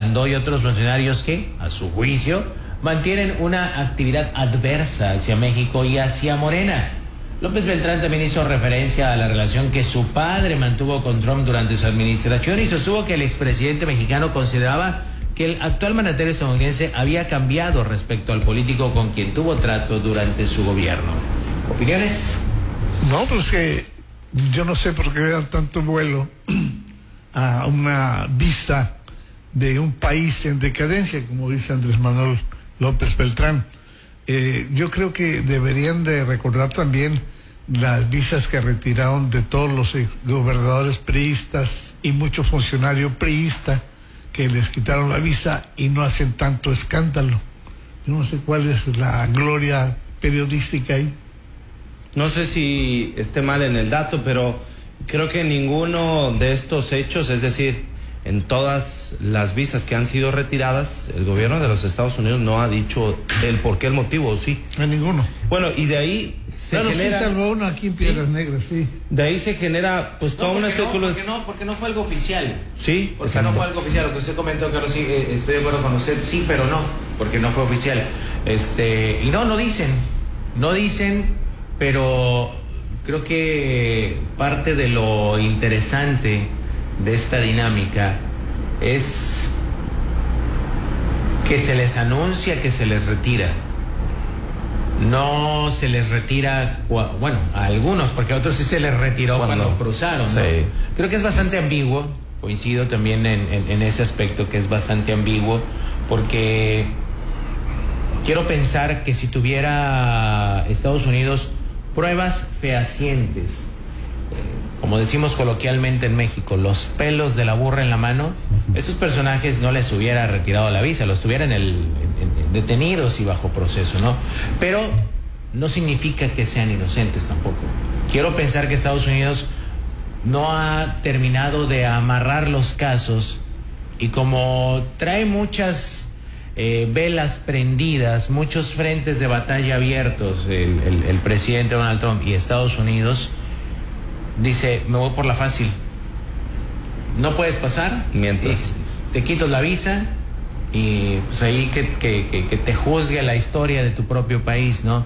Sandó y otros funcionarios que, a su juicio, mantienen una actividad adversa hacia México y hacia Morena. López Beltrán también hizo referencia a la relación que su padre mantuvo con Trump durante su administración y sostuvo que el expresidente mexicano consideraba que el actual mandatario estadounidense había cambiado respecto al político con quien tuvo trato durante su gobierno. ¿Opiniones? No, pues que yo no sé por qué dan tanto vuelo a una vista de un país en decadencia, como dice Andrés Manuel López Beltrán. Yo creo que deberían de recordar también las visas que retiraron de todos los gobernadores priistas y muchos funcionarios priistas que les quitaron la visa y no hacen tanto escándalo. Yo no sé cuál es la gloria periodística ahí. No sé si esté mal en el dato, pero creo que ninguno de estos hechos, es decir, en todas las visas que han sido retiradas, el gobierno de los Estados Unidos no ha dicho el por qué, el motivo, ¿sí? No hay ninguno. Bueno, y de ahí se genera... sí salvó uno aquí en Piedras Negras, sí. De ahí se genera, pues, toda una especulación. Porque no fue algo oficial. Sí, porque exacto. no fue algo oficial. Lo que usted comentó, Carlos, sí, estoy de acuerdo con usted, sí, pero no, porque no fue oficial. Y no dicen, pero creo que parte de lo interesante de esta dinámica es que se les anuncia que se les retira. No se les retira, bueno, a algunos, porque a otros sí se les retiró cuando cruzaron, ¿no? Sí. Creo que es bastante ambiguo, coincido también en ese aspecto, que es bastante ambiguo, porque quiero pensar que si tuviera Estados Unidos pruebas fehacientes, como decimos coloquialmente en México, los pelos de la burra en la mano, esos personajes no les hubiera retirado la visa, los tuvieran detenidos y bajo proceso, ¿no? Pero no significa que sean inocentes tampoco. Quiero pensar que Estados Unidos no ha terminado de amarrar los casos y como trae muchas velas prendidas, muchos frentes de batalla abiertos, el presidente Donald Trump y Estados Unidos, dice, me voy por la fácil. No puedes pasar. Mientras te quito la visa y pues ahí que te juzgue la historia de tu propio país, ¿no?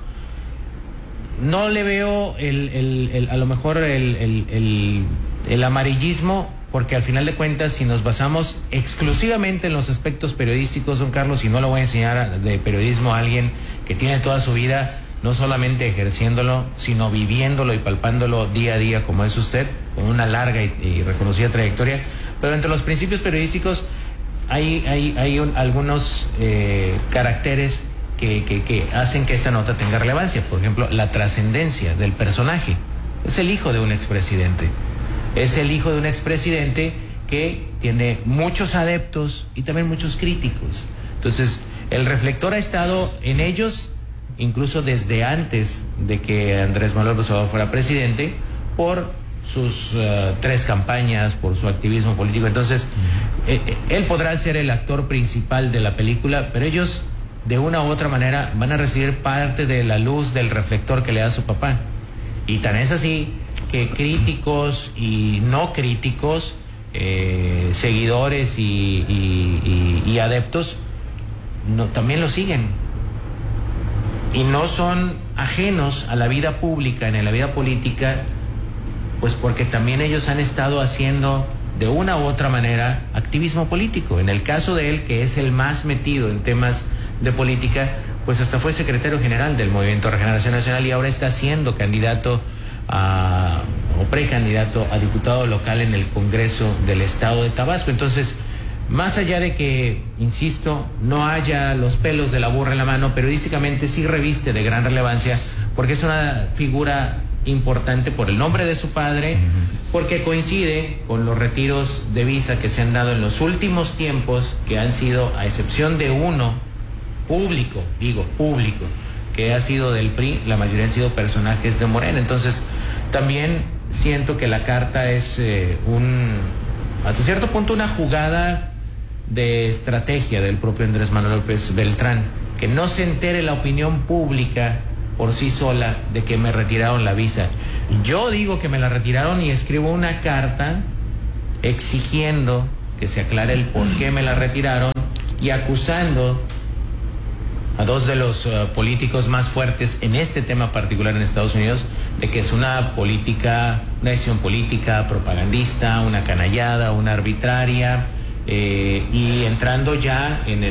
No le veo a lo mejor el amarillismo, porque al final de cuentas, si nos basamos exclusivamente en los aspectos periodísticos, don Carlos, y no lo voy a enseñar de periodismo a alguien que tiene toda su vida no solamente ejerciéndolo, sino viviéndolo y palpándolo día a día como es usted, con una larga y reconocida trayectoria. Pero entre los principios periodísticos hay algunos caracteres que hacen que esta nota tenga relevancia. Por ejemplo, la trascendencia del personaje. Es el hijo de un expresidente. Es el hijo de un expresidente que tiene muchos adeptos y también muchos críticos. Entonces, el reflector ha estado en ellos incluso desde antes de que Andrés Manuel López Obrador fuera presidente, por sus 3 campañas, por su activismo político. Entonces, él podrá ser el actor principal de la película, pero ellos, de una u otra manera, van a recibir parte de la luz del reflector que le da su papá. Y tan es así que críticos y no críticos, seguidores y adeptos, también lo siguen. Y no son ajenos a la vida pública, en la vida política, pues porque también ellos han estado haciendo de una u otra manera activismo político. En el caso de él, que es el más metido en temas de política, pues hasta fue secretario general del Movimiento Regeneración Nacional y ahora está siendo candidato o precandidato a diputado local en el Congreso del Estado de Tabasco. Entonces, más allá de que, insisto, no haya los pelos de la burra en la mano, periodísticamente sí reviste de gran relevancia, porque es una figura importante por el nombre de su padre, porque coincide con los retiros de visa que se han dado en los últimos tiempos, que han sido, a excepción de uno, público, que ha sido del PRI, la mayoría han sido personajes de Morena. Entonces, también siento que la carta es hasta cierto punto una jugada de estrategia del propio Andrés Manuel López Beltrán, que no se entere la opinión pública por sí sola de que me retiraron la visa. Yo digo que me la retiraron y escribo una carta exigiendo que se aclare el por qué me la retiraron, y acusando a dos de los políticos más fuertes en este tema particular en Estados Unidos de que es una decisión política, propagandista, una canallada, una arbitraria, y entrando ya en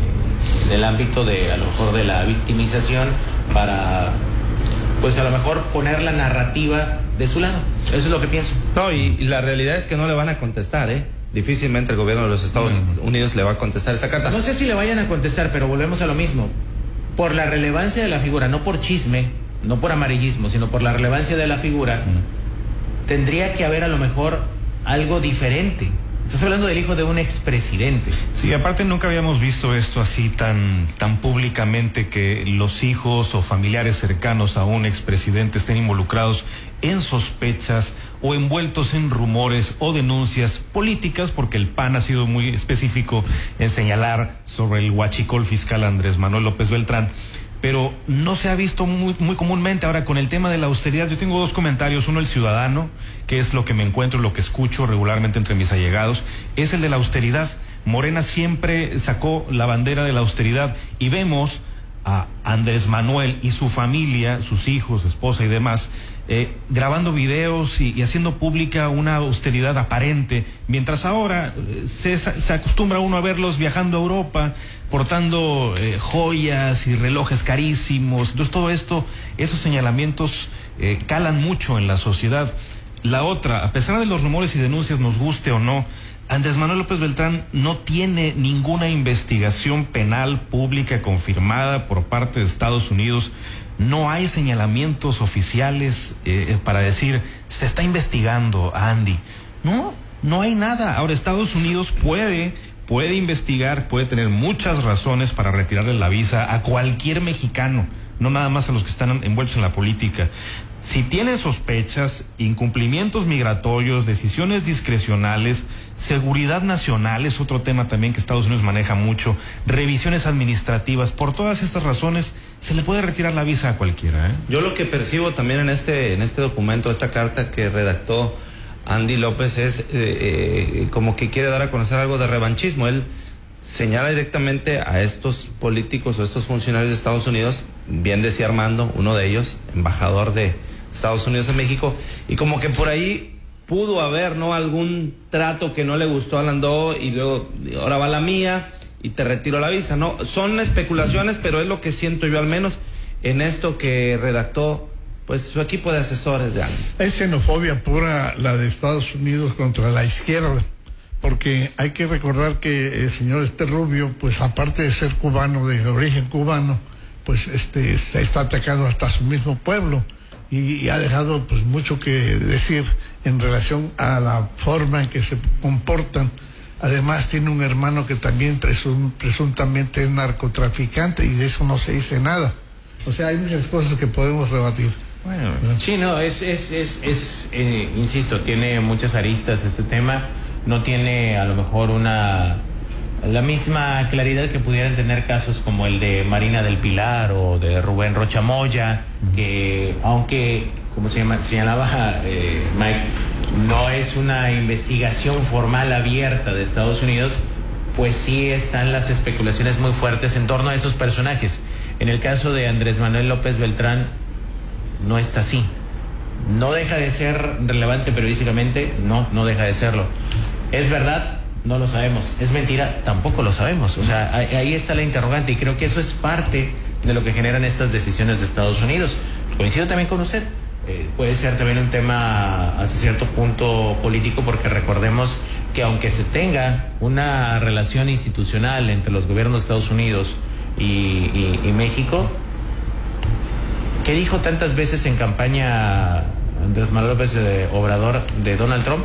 el ámbito de, a lo mejor, de la victimización para, pues a lo mejor poner la narrativa de su lado. Eso es lo que pienso. No, y la realidad es que no le van a contestar, Difícilmente el gobierno de los Estados Unidos le va a contestar esta carta. No sé si le vayan a contestar, pero volvemos a lo mismo. Por la relevancia de la figura, no por chisme, no por amarillismo, sino por la relevancia de la figura, tendría que haber a lo mejor algo diferente. Estás hablando del hijo de un expresidente. Sí, aparte nunca habíamos visto esto así tan públicamente, que los hijos o familiares cercanos a un expresidente estén involucrados en sospechas o envueltos en rumores o denuncias políticas, porque el PAN ha sido muy específico en señalar sobre el huachicol fiscal Andrés Manuel López Beltrán. Pero no se ha visto muy comúnmente. Ahora, con el tema de la austeridad, yo tengo dos comentarios. Uno, el ciudadano, que es lo que me encuentro, lo que escucho regularmente entre mis allegados, es el de la austeridad. Morena siempre sacó la bandera de la austeridad, y vemos a Andrés Manuel y su familia, sus hijos, esposa y demás, grabando videos y haciendo pública una austeridad aparente, mientras ahora se acostumbra uno a verlos viajando a Europa, portando joyas y relojes carísimos. Entonces todo esto, esos señalamientos calan mucho en la sociedad. La otra, a pesar de los rumores y denuncias, nos guste o no, Andrés Manuel López Beltrán no tiene ninguna investigación penal pública confirmada por parte de Estados Unidos. No hay señalamientos oficiales para decir se está investigando a Andy. No hay nada. Ahora, Estados Unidos puede investigar, puede tener muchas razones para retirarle la visa a cualquier mexicano, no nada más a los que están envueltos en la política. Si tienen sospechas, incumplimientos migratorios, decisiones discrecionales, seguridad nacional es otro tema también que Estados Unidos maneja mucho, revisiones administrativas, por todas estas razones se le puede retirar la visa a cualquiera. Yo lo que percibo también en este documento, esta carta que redactó Andy López, es como que quiere dar a conocer algo de revanchismo. Él señala directamente a estos políticos o estos funcionarios de Estados Unidos, bien decía Armando, uno de ellos, embajador de Estados Unidos en México, y como que por ahí pudo haber, ¿no?, algún trato que no le gustó a Landó, y luego ahora va la mía y te retiro la visa. No, son especulaciones, pero es lo que siento yo, al menos en esto que redactó pues su equipo de asesores de años. Es xenofobia pura la de Estados Unidos contra la izquierda, porque hay que recordar que el señor Rubio, pues aparte de ser cubano, de origen cubano, pues se está atacando hasta su mismo pueblo, y ha dejado pues mucho que decir en relación a la forma en que se comportan. Además tiene un hermano que también presuntamente es narcotraficante, y de eso no se dice nada. O sea, hay muchas cosas que podemos rebatir. Bueno, sí, no, insisto, tiene muchas aristas este tema. No tiene a lo mejor la misma claridad que pudieran tener casos como el de Marina del Pilar o de Rubén Rocha Moya, que aunque, como señalaba Mike, no es una investigación formal abierta de Estados Unidos, pues sí están las especulaciones muy fuertes en torno a esos personajes. En el caso de Andrés Manuel López Beltrán no está así. No deja de ser relevante periodísticamente, no deja de serlo. ¿Es verdad? No lo sabemos. ¿Es mentira? Tampoco lo sabemos. O sea, ahí está la interrogante, y creo que eso es parte de lo que generan estas decisiones de Estados Unidos. Coincido también con usted. Puede ser también un tema hasta cierto punto político, porque recordemos que aunque se tenga una relación institucional entre los gobiernos de Estados Unidos y México, ¿qué dijo tantas veces en campaña Andrés Manuel López Obrador de Donald Trump?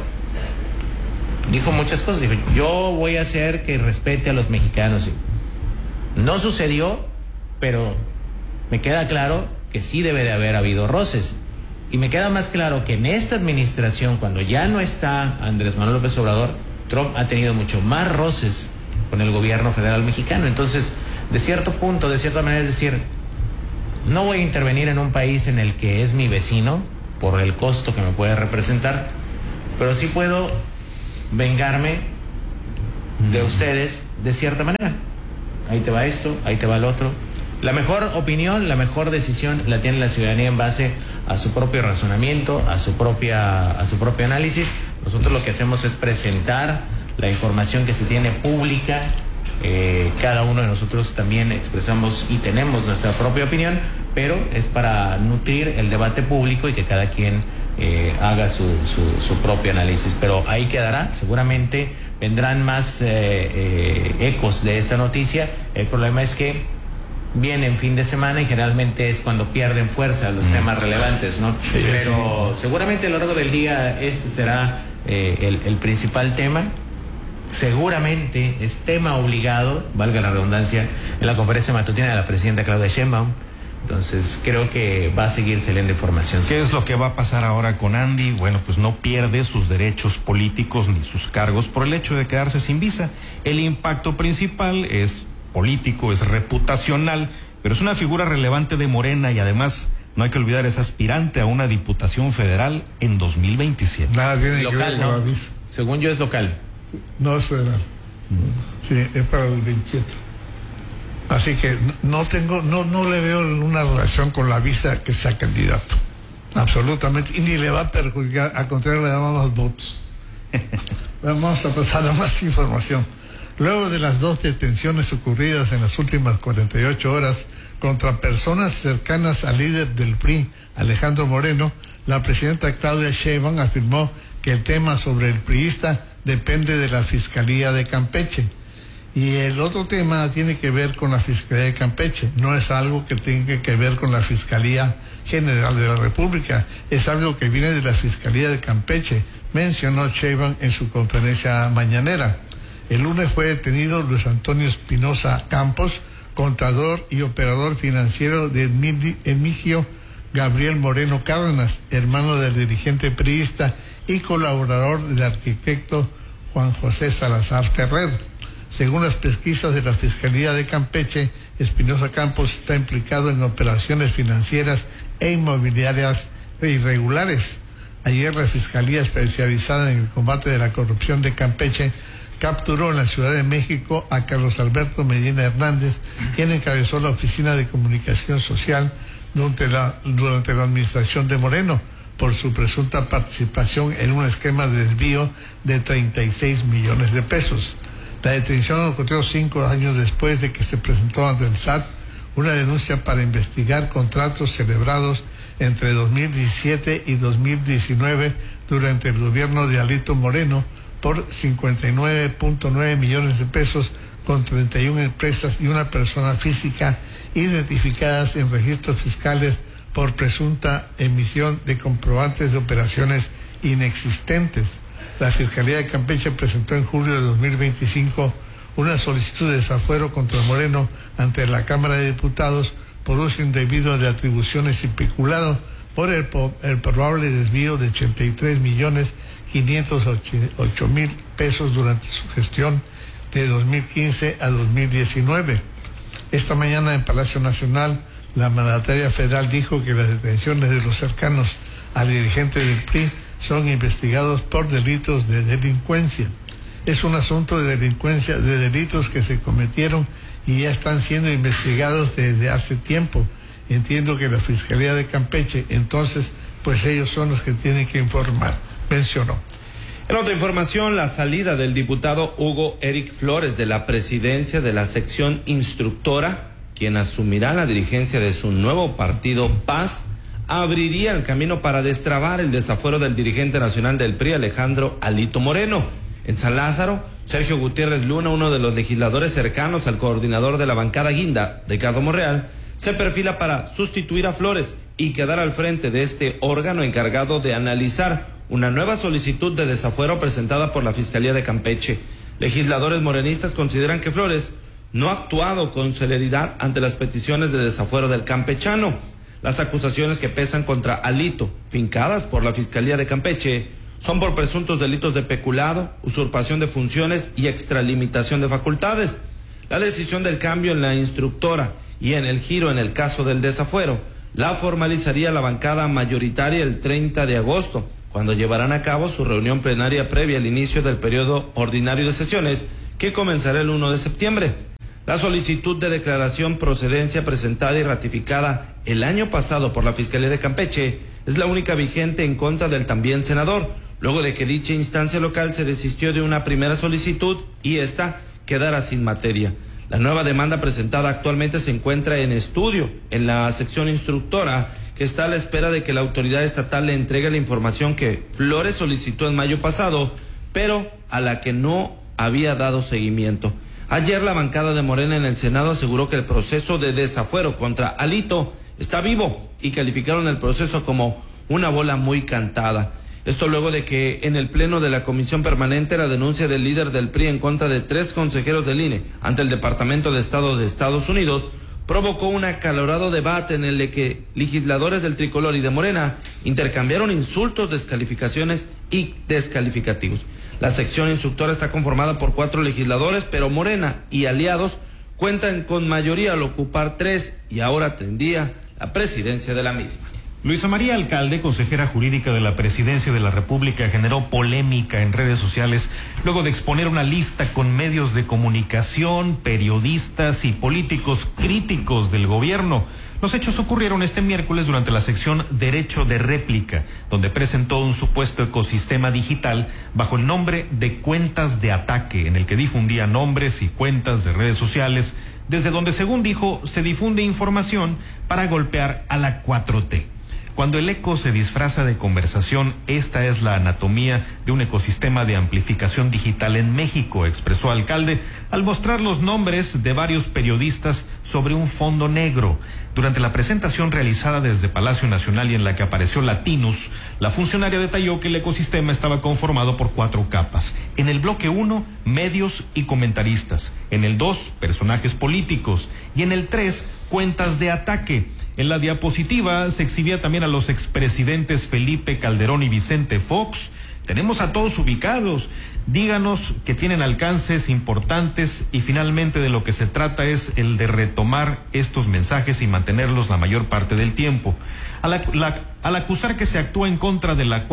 Dijo muchas cosas. Dijo, yo voy a hacer que respete a los mexicanos. No sucedió, pero me queda claro que sí debe de haber habido roces. Y me queda más claro que en esta administración, cuando ya no está Andrés Manuel López Obrador, Trump ha tenido mucho más roces con el gobierno federal mexicano. Entonces, de cierto punto, de cierta manera, es decir, no voy a intervenir en un país en el que es mi vecino por el costo que me puede representar, pero sí puedo vengarme de ustedes de cierta manera. Ahí te va esto, ahí te va el otro. La mejor opinión, la mejor decisión la tiene la ciudadanía en base a su propio razonamiento, a su propio análisis. Nosotros lo que hacemos es presentar la información que se tiene pública. Cada uno de nosotros también expresamos y tenemos nuestra propia opinión, pero es para nutrir el debate público y que cada quien haga su propio análisis. Pero ahí quedará, seguramente vendrán más ecos de esta noticia. El problema es que viene en fin de semana y generalmente es cuando pierden fuerza los temas relevantes, ¿no? Sí, pero sí. seguramente a lo largo del día este será el principal tema. Seguramente es tema obligado, valga la redundancia, en la conferencia matutina de la presidenta Claudia Sheinbaum. Entonces creo que va a seguir saliendo información. ¿Qué es lo que va a pasar ahora con Andy? Bueno, pues no pierde sus derechos políticos ni sus cargos por el hecho de quedarse sin visa. El impacto principal es político, es reputacional, pero es una figura relevante de Morena y además no hay que olvidar, es aspirante a una diputación federal en 2027. Nada tiene Local, que ver con ¿no? la visa. Según yo es local. No es federal. Sí, es para el 27. Así que no le veo una relación con la visa que sea candidato. Absolutamente. Y ni le va a perjudicar, al contrario, le da más votos. Vamos a pasar a más información. Luego de las 2 detenciones ocurridas en las últimas 48 horas contra personas cercanas al líder del PRI, Alejandro Moreno, la presidenta Claudia Sheinbaum afirmó que el tema sobre el priista depende de la Fiscalía de Campeche. Y el otro tema tiene que ver con la Fiscalía de Campeche. No es algo que tenga que ver con la Fiscalía General de la República. Es algo que viene de la Fiscalía de Campeche, mencionó Sheinbaum en su conferencia mañanera. El lunes fue detenido Luis Antonio Espinosa Campos, contador y operador financiero de Emigio Gabriel Moreno Cárdenas, hermano del dirigente priista y colaborador del arquitecto Juan José Salazar Ferrer. Según las pesquisas de la Fiscalía de Campeche, Espinosa Campos está implicado en operaciones financieras e inmobiliarias irregulares. Ayer la Fiscalía especializada en el combate de la corrupción de Campeche capturó en la Ciudad de México a Carlos Alberto Medina Hernández, quien encabezó la Oficina de Comunicación Social durante la administración de Moreno, por su presunta participación en un esquema de desvío de 36 millones de pesos. La detención ocurrió 5 años después de que se presentó ante el SAT una denuncia para investigar contratos celebrados entre 2017 y 2019 durante el gobierno de Alito Moreno por 59.9 millones de pesos con 31 empresas y una persona física identificadas en registros fiscales por presunta emisión de comprobantes de operaciones inexistentes. La Fiscalía de Campeche presentó en julio de 2025 una solicitud de desafuero contra Moreno ante la Cámara de Diputados por uso indebido de atribuciones y peculado por el probable desvío de 83.508.000 pesos durante su gestión de 2015 a 2019. Esta mañana en Palacio Nacional, la mandataria federal dijo que las detenciones de los cercanos al dirigente del PRI son investigados por delitos de delincuencia. Es un asunto de delincuencia, de delitos que se cometieron y ya están siendo investigados desde hace tiempo. Entiendo que la Fiscalía de Campeche, entonces, pues ellos son los que tienen que informar, mencionó. En otra información, la salida del diputado Hugo Eric Flores de la presidencia de la sección instructora, quien asumirá la dirigencia de su nuevo partido Paz, abriría el camino para destrabar el desafuero del dirigente nacional del PRI, Alejandro Alito Moreno. En San Lázaro, Sergio Gutiérrez Luna, uno de los legisladores cercanos al coordinador de la bancada Guinda, Ricardo Monreal, se perfila para sustituir a Flores y quedar al frente de este órgano encargado de analizar una nueva solicitud de desafuero presentada por la Fiscalía de Campeche. Legisladores morenistas consideran que Flores no ha actuado con celeridad ante las peticiones de desafuero del campechano. Las acusaciones que pesan contra Alito, fincadas por la Fiscalía de Campeche, son por presuntos delitos de peculado, usurpación de funciones y extralimitación de facultades. La decisión del cambio en la instructora y en el giro en el caso del desafuero la formalizaría la bancada mayoritaria el 30 de agosto, cuando llevarán a cabo su reunión plenaria previa al inicio del periodo ordinario de sesiones, que comenzará el 1 de septiembre. La solicitud de declaración procedencia presentada y ratificada el año pasado por la Fiscalía de Campeche es la única vigente en contra del también senador, luego de que dicha instancia local se desistió de una primera solicitud y esta quedara sin materia. La nueva demanda presentada actualmente se encuentra en estudio en la sección instructora, que está a la espera de que la autoridad estatal le entregue la información que Flores solicitó en mayo pasado, pero a la que no había dado seguimiento. Ayer la bancada de Morena en el Senado aseguró que el proceso de desafuero contra Alito está vivo y calificaron el proceso como una bola muy cantada. Esto luego de que en el pleno de la Comisión Permanente la denuncia del líder del PRI en contra de 3 consejeros del INE ante el Departamento de Estado de Estados Unidos provocó un acalorado debate en el que legisladores del Tricolor y de Morena intercambiaron insultos, descalificaciones y descalificativos. La sección instructora está conformada por 4 legisladores, pero Morena y aliados cuentan con mayoría al ocupar 3 y ahora tendría la presidencia de la misma. Luisa María Alcalde, consejera jurídica de la Presidencia de la República, generó polémica en redes sociales luego de exponer una lista con medios de comunicación, periodistas y políticos críticos del gobierno. Los hechos ocurrieron este miércoles durante la sección Derecho de Réplica, donde presentó un supuesto ecosistema digital bajo el nombre de Cuentas de Ataque, en el que difundía nombres y cuentas de redes sociales, desde donde, según dijo, se difunde información para golpear a la 4T. Cuando el eco se disfraza de conversación, esta es la anatomía de un ecosistema de amplificación digital en México, expresó Alcalde, al mostrar los nombres de varios periodistas sobre un fondo negro. Durante la presentación realizada desde Palacio Nacional y en la que apareció Latinus, la funcionaria detalló que el ecosistema estaba conformado por 4 capas. En el bloque 1, medios y comentaristas. En el 2, personajes políticos. Y en el 3, cuentas de ataque. En la diapositiva se exhibía también a los expresidentes Felipe Calderón y Vicente Fox. Tenemos a todos ubicados. Díganos que tienen alcances importantes y finalmente de lo que se trata es el de retomar estos mensajes y mantenerlos la mayor parte del tiempo. Al acusar que se actúa en contra de la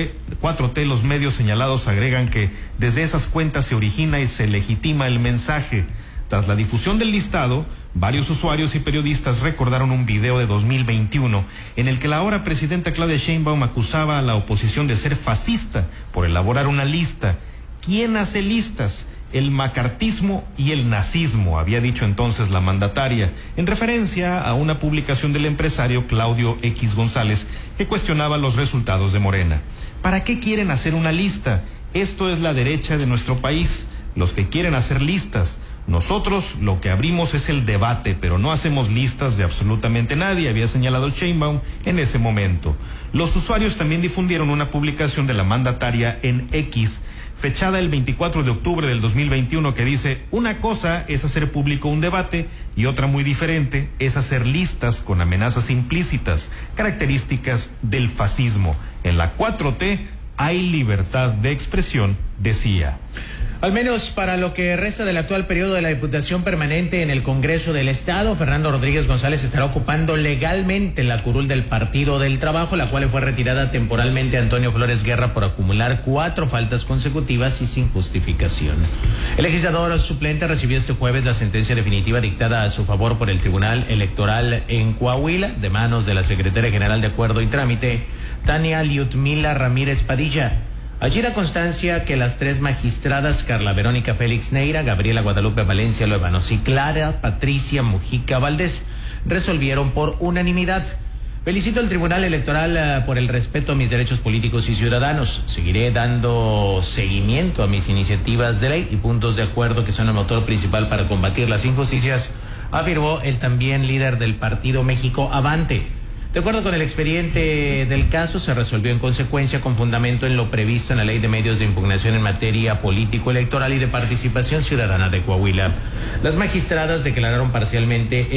4T, los medios señalados agregan que desde esas cuentas se origina y se legitima el mensaje. Tras la difusión del listado, varios usuarios y periodistas recordaron un video de 2021 en el que la ahora presidenta Claudia Sheinbaum acusaba a la oposición de ser fascista por elaborar una lista. ¿Quién hace listas? El macartismo y el nazismo, había dicho entonces la mandataria, en referencia a una publicación del empresario Claudio X González que cuestionaba los resultados de Morena. ¿Para qué quieren hacer una lista? Esto es la derecha de nuestro país, los que quieren hacer listas. Nosotros lo que abrimos es el debate, pero no hacemos listas de absolutamente nadie, había señalado Sheinbaum en ese momento. Los usuarios también difundieron una publicación de la mandataria en X, fechada el 24 de octubre del 2021, que dice: una cosa es hacer público un debate y otra muy diferente es hacer listas con amenazas implícitas, características del fascismo. En la 4T hay libertad de expresión, decía. Al menos para lo que resta del actual periodo de la Diputación Permanente en el Congreso del Estado, Fernando Rodríguez González estará ocupando legalmente la curul del Partido del Trabajo, la cual le fue retirada temporalmente a Antonio Flores Guerra por acumular 4 faltas consecutivas y sin justificación. El legislador suplente recibió este jueves la sentencia definitiva dictada a su favor por el Tribunal Electoral en Coahuila, de manos de la Secretaria General de Acuerdo y Trámite, Tania Liutmila Ramírez Padilla. Allí da constancia que las 3 magistradas, Carla Verónica Félix Neira, Gabriela Guadalupe Valencia Luevanos y Clara Patricia Mujica Valdés, resolvieron por unanimidad. Felicito al Tribunal Electoral por el respeto a mis derechos políticos y ciudadanos. Seguiré dando seguimiento a mis iniciativas de ley y puntos de acuerdo que son el motor principal para combatir las injusticias, afirmó el también líder del partido México Avante. De acuerdo con el expediente del caso, se resolvió en consecuencia con fundamento en lo previsto en la Ley de Medios de Impugnación en materia político-electoral y de participación ciudadana de Coahuila. Las magistradas declararon parcialmente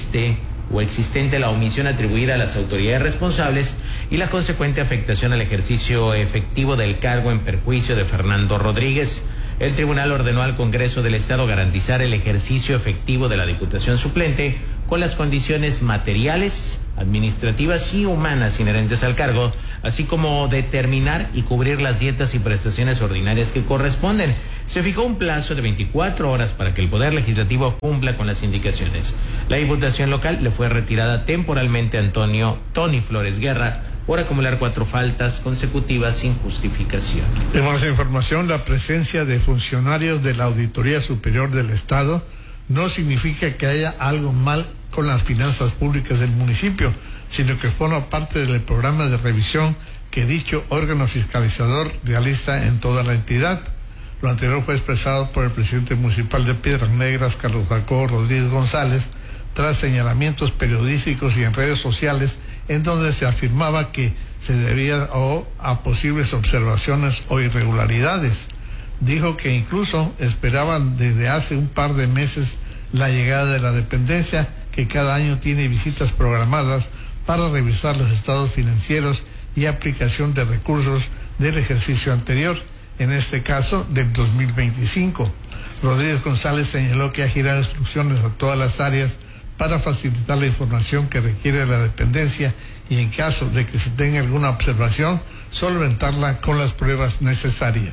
existente la omisión atribuida a las autoridades responsables y la consecuente afectación al ejercicio efectivo del cargo en perjuicio de Fernando Rodríguez. El tribunal ordenó al Congreso del Estado garantizar el ejercicio efectivo de la Diputación suplente con las condiciones materiales, administrativas y humanas inherentes al cargo, así como determinar y cubrir las dietas y prestaciones ordinarias que corresponden. Se fijó un plazo de 24 horas para que el Poder Legislativo cumpla con las indicaciones. La Diputación local le fue retirada temporalmente a Tony Flores Guerra por acumular 4 faltas consecutivas sin justificación. En más información, la presencia de funcionarios de la Auditoría Superior del Estado no significa que haya algo mal con las finanzas públicas del municipio, sino que forma parte del programa de revisión que dicho órgano fiscalizador realiza en toda la entidad. Lo anterior fue expresado por el presidente municipal de Piedras Negras, Carlos Jacobo Rodríguez González, tras señalamientos periodísticos y en redes sociales en donde se afirmaba que se debía a posibles observaciones o irregularidades. Dijo que incluso esperaban desde hace un par de meses la llegada de la dependencia, que cada año tiene visitas programadas para revisar los estados financieros y aplicación de recursos del ejercicio anterior, en este caso del 2025. Rodríguez González señaló que ha girado instrucciones a todas las áreas para facilitar la información que requiere la dependencia y en caso de que se tenga alguna observación, solventarla con las pruebas necesarias.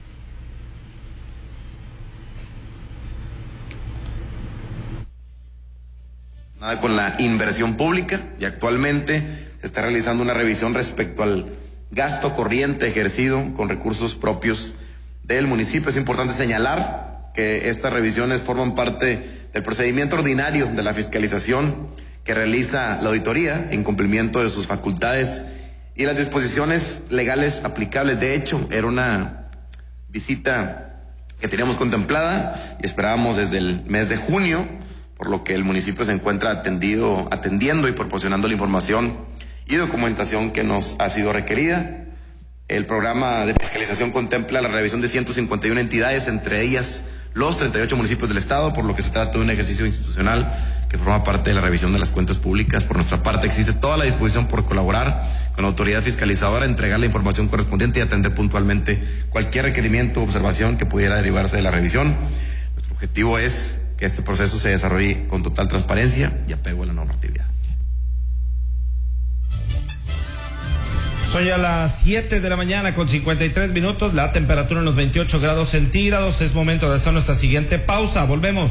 Nada con la inversión pública, y actualmente se está realizando una revisión respecto al gasto corriente ejercido con recursos propios del municipio. Es importante señalar que estas revisiones forman parte del procedimiento ordinario de la fiscalización que realiza la auditoría en cumplimiento de sus facultades y las disposiciones legales aplicables. De hecho, era una visita que teníamos contemplada y esperábamos desde el mes de junio, por lo que el municipio se encuentra atendiendo y proporcionando la información y documentación que nos ha sido requerida. El programa de fiscalización contempla la revisión de 151 entidades, entre ellas los 38 municipios del estado, por lo que se trata de un ejercicio institucional que forma parte de la revisión de las cuentas públicas. Por nuestra parte, existe toda la disposición por colaborar con la autoridad fiscalizadora, entregar la información correspondiente y atender puntualmente cualquier requerimiento o observación que pudiera derivarse de la revisión. Nuestro objetivo es que este proceso se desarrolle con total transparencia y apego a la normatividad. Son ya las 7 de la mañana con 53 minutos, la temperatura en los 28 grados centígrados. Es momento de hacer nuestra siguiente pausa. Volvemos.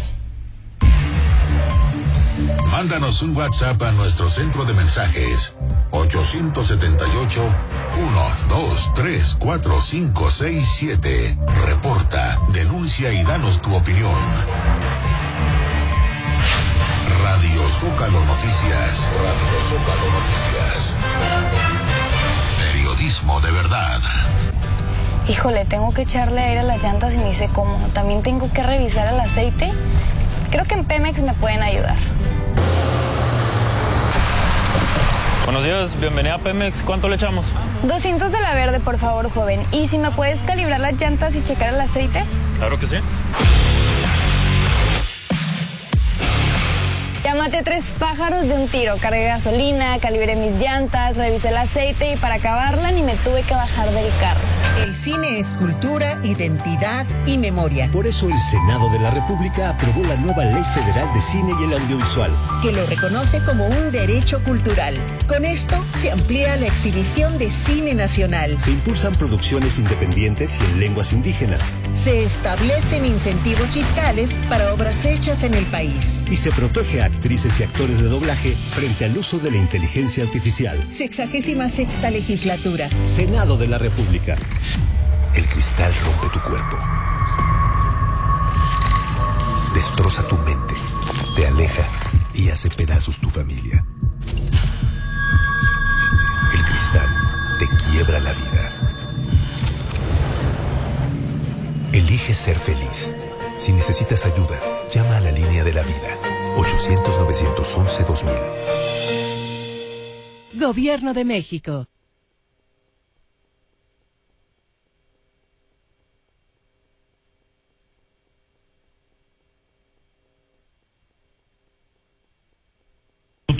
Mándanos un WhatsApp a nuestro centro de mensajes 878-123-4567. Reporta, denuncia y danos tu opinión. Radio Zócalo Noticias. Radio Zócalo Noticias. Periodismo de verdad. Híjole, tengo que echarle aire a las llantas y ni sé cómo. También tengo que revisar el aceite. Creo que en Pemex me pueden ayudar. Buenos días, bienvenida a Pemex. ¿Cuánto le echamos? 200 de la verde, por favor, joven. ¿Y si me puedes calibrar las llantas y checar el aceite? Claro que sí. Ya maté 3 pájaros de un tiro. Cargué gasolina, calibré mis llantas, revisé el aceite y para acabarla ni me tuve que bajar del carro. El cine es cultura, identidad y memoria. Por eso el Senado de la República aprobó la nueva Ley Federal de Cine y el Audiovisual, que lo reconoce como un derecho cultural. Con esto se amplía la exhibición de cine nacional. Se impulsan producciones independientes y en lenguas indígenas. Se establecen incentivos fiscales para obras hechas en el país. Y se protege a actrices y actores de doblaje frente al uso de la inteligencia artificial. 66ª legislatura. Senado de la República. El cristal rompe tu cuerpo. Destroza tu mente. Te aleja y hace pedazos tu familia. El cristal te quiebra la vida. Elige ser feliz. Si necesitas ayuda, llama a la línea de la vida. 800-911-2000. Gobierno de México.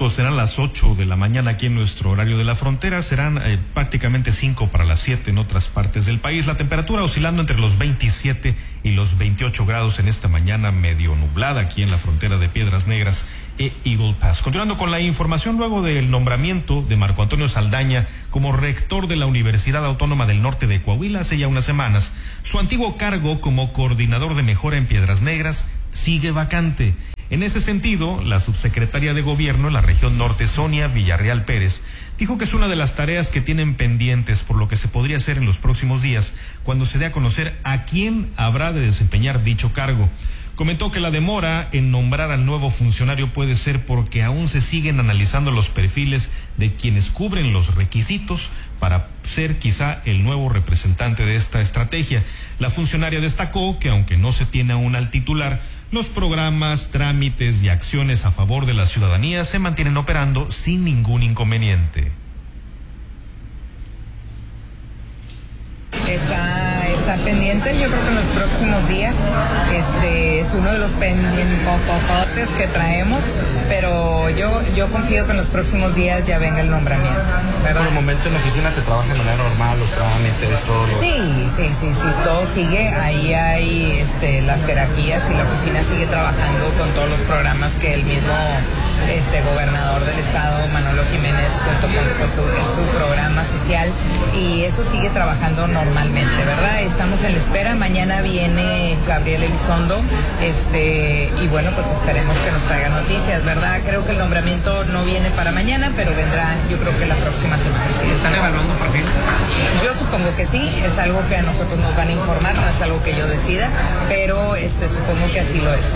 minutos, serán las 8 de la mañana aquí en nuestro horario de la frontera, serán prácticamente 5 para las 7 en otras partes del país. La temperatura oscilando entre los 27 y los 28 grados en esta mañana medio nublada aquí en la frontera de Piedras Negras e Eagle Pass. Continuando con la información, luego del nombramiento de Marco Antonio Saldaña como rector de la Universidad Autónoma del Norte de Coahuila hace ya unas semanas, su antiguo cargo como coordinador de mejora en Piedras Negras sigue vacante. En ese sentido, la subsecretaria de Gobierno en la región norte, Sonia Villarreal Pérez, dijo que es una de las tareas que tienen pendientes, por lo que se podría hacer en los próximos días, cuando se dé a conocer a quién habrá de desempeñar dicho cargo. Comentó que la demora en nombrar al nuevo funcionario puede ser porque aún se siguen analizando los perfiles de quienes cubren los requisitos para ser quizá el nuevo representante de esta estrategia. La funcionaria destacó que aunque no se tiene aún al titular, los programas, trámites y acciones a favor de la ciudadanía se mantienen operando sin ningún inconveniente. Está pendiente, yo creo que en los próximos días es uno de los pendientototes que traemos, pero yo confío que en los próximos días ya venga el nombramiento, ¿verdad? Por el momento en la oficina se trabaja de manera normal, los trámites, todo lo... Sí, todo sigue, ahí hay las jerarquías y la oficina sigue trabajando con todos los programas que el mismo gobernador del estado, Manolo Jiménez, junto con su programa social, y eso sigue trabajando normalmente, ¿verdad? Estamos en la espera, mañana viene Gabriel Elizondo, y bueno, pues esperemos que nos traiga noticias, ¿verdad? Creo que el nombramiento no viene para mañana, pero vendrá, yo creo que la próxima semana. ¿Sí? ¿Están evaluando perfil? Yo supongo que sí, es algo que a nosotros nos van a informar, no es algo que yo decida, pero supongo que así lo es.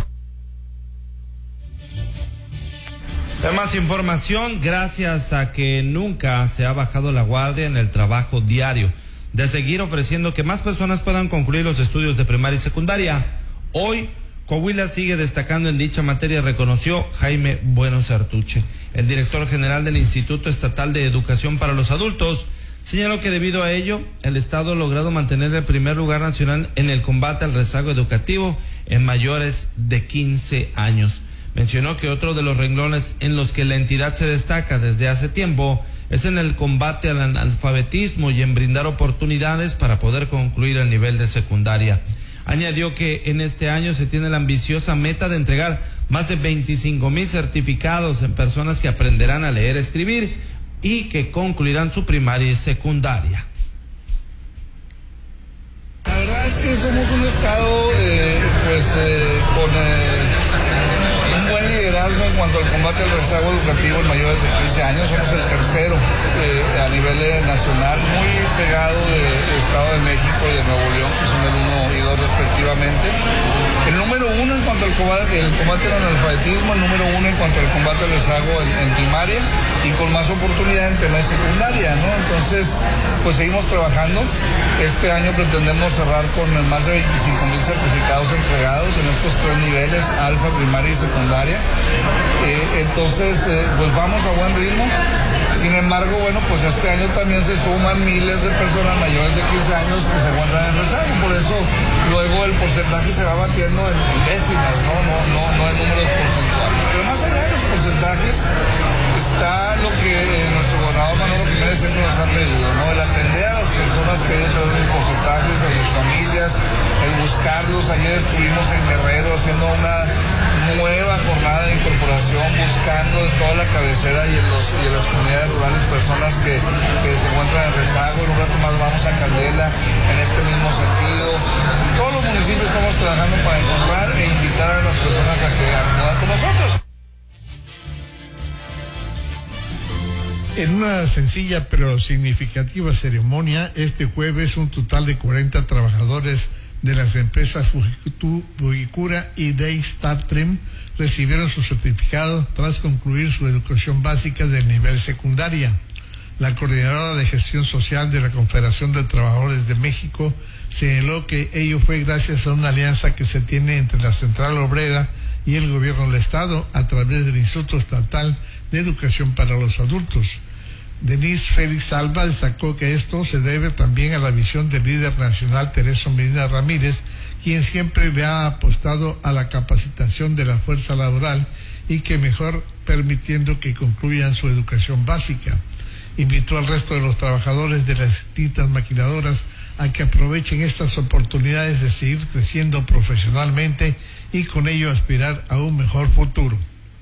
Más información, gracias a que nunca se ha bajado la guardia en el trabajo diario de seguir ofreciendo que más personas puedan concluir los estudios de primaria y secundaria. Hoy, Coahuila sigue destacando en dicha materia, reconoció Jaime Bueno Sartuche. El director general del Instituto Estatal de Educación para los Adultos señaló que debido a ello, el Estado ha logrado mantener el primer lugar nacional en el combate al rezago educativo en mayores de 15 años. Mencionó que otro de los renglones en los que la entidad se destaca desde hace tiempo es en el combate al analfabetismo y en brindar oportunidades para poder concluir el nivel de secundaria. Añadió que en este año se tiene la ambiciosa meta de entregar más de 25,000 certificados en personas que aprenderán a leer y escribir y que concluirán su primaria y secundaria. La verdad es que somos un estado con un buen liderazgo en cuanto al combate al rezago educativo en mayores de 15 años. Somos el tercero a nivel nacional, muy pegado del Estado de México y de Nuevo León, que son el 1 y 2 respectivamente. El número 1 en cuanto al combate al analfabetismo, el número 1 en cuanto al combate al rezago en primaria y con más oportunidad en tema de secundaria, ¿no? Entonces, pues seguimos trabajando. Este año pretendemos cerrar con más de 25,000 certificados entregados en estos 3 niveles, alfa, primaria y secundaria. Entonces, pues vamos a buen ritmo. Sin embargo, bueno, pues este año también se suman miles de personas mayores de 15 años que se encuentran en rezago. Por eso, luego el porcentaje se va batiendo en décimas, no en números porcentuales. Pero más allá de los porcentajes, está lo que nuestro gobernador Manolo Jiménez siempre nos ha pedido, ¿no? El atender a las personas que hay detrás de los porcentajes, a sus familias, el buscarlos. Ayer estuvimos en Guerrero haciendo una nueva jornada de incorporación, buscando en toda la cabecera y en las comunidades rurales personas que se encuentran en rezago. En un rato más vamos a Candela en este mismo sentido. En todos los municipios estamos trabajando para encontrar e invitar a las personas a que acudan con nosotros. En una sencilla pero significativa ceremonia, este jueves un total de 40 trabajadores de las empresas Fujikura y Daystartrim recibieron su certificado tras concluir su educación básica del nivel secundaria. La coordinadora de gestión social de la Confederación de Trabajadores de México señaló que ello fue gracias a una alianza que se tiene entre la Central Obrera y el gobierno del estado a través del Instituto Estatal de Educación para los Adultos. Denise Félix Alba destacó que esto se debe también a la visión del líder nacional Tereso Medina Ramírez, quien siempre le ha apostado a la capacitación de la fuerza laboral y que mejor permitiendo que concluyan su educación básica. Invitó al resto de los trabajadores de las distintas maquiladoras a que aprovechen estas oportunidades de seguir creciendo profesionalmente y con ello aspirar a un mejor futuro.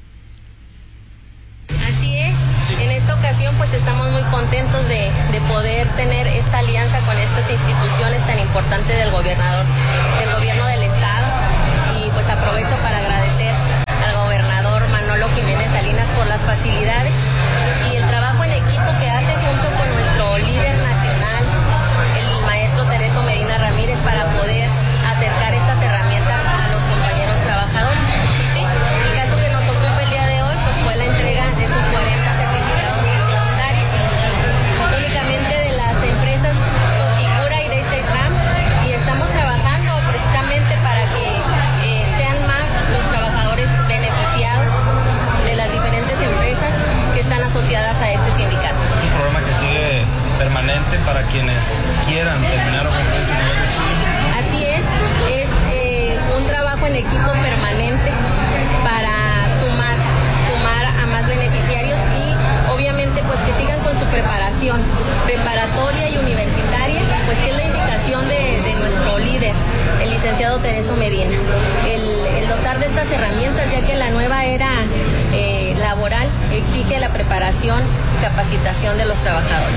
Así es, en esta ocasión pues estamos muy contentos de poder tener esta alianza con estas instituciones tan importantes del gobierno del estado, y pues aprovecho para agradecer al gobernador Manolo Jiménez Salinas por las facilidades y el trabajo en equipo que hace junto con nuestro líder nacional, el maestro Tereso Medina Ramírez, para poder acercar estas herramientas a los compañeros trabajadores. Y sí, el caso que nos ocupa el día de hoy pues fue la entrega de esos 40 certificados de secundaria, únicamente de las empresas Fujikura y de Staytram, y estamos trabajando precisamente para que sean más los trabajadores beneficiados de las diferentes empresas que están asociadas a este sindicato. Es un programa que sigue permanente para quienes quieran terminar o cumplir su nivel de estudio. Así es un trabajo en equipo permanente para sumar a más beneficiarios y obviamente pues que sigan con su preparación preparatoria y universitaria, pues que es la indicación de nuestro líder, el licenciado Tereso Medina, el dotar de estas herramientas, ya que la nueva era laboral exige la preparación y capacitación de los trabajadores.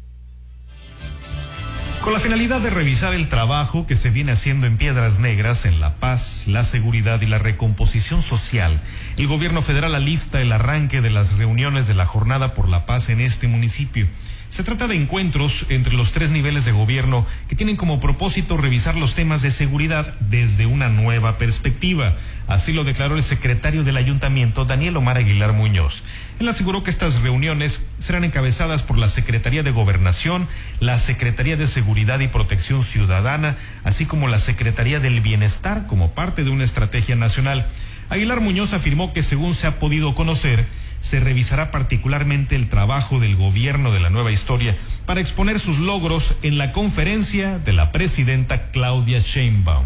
Con la finalidad de revisar el trabajo que se viene haciendo en Piedras Negras, en la paz, la seguridad y la recomposición social, el gobierno federal alista el arranque de las reuniones de la Jornada por la Paz en este municipio. Se trata de encuentros entre los 3 niveles de gobierno que tienen como propósito revisar los temas de seguridad desde una nueva perspectiva. Así lo declaró el secretario del ayuntamiento, Daniel Omar Aguilar Muñoz. Él aseguró que estas reuniones serán encabezadas por la Secretaría de Gobernación, la Secretaría de Seguridad y Protección Ciudadana, así como la Secretaría del Bienestar como parte de una estrategia nacional. Aguilar Muñoz afirmó que según se ha podido conocer, se revisará particularmente el trabajo del gobierno de la nueva historia para exponer sus logros en la conferencia de la presidenta Claudia Sheinbaum.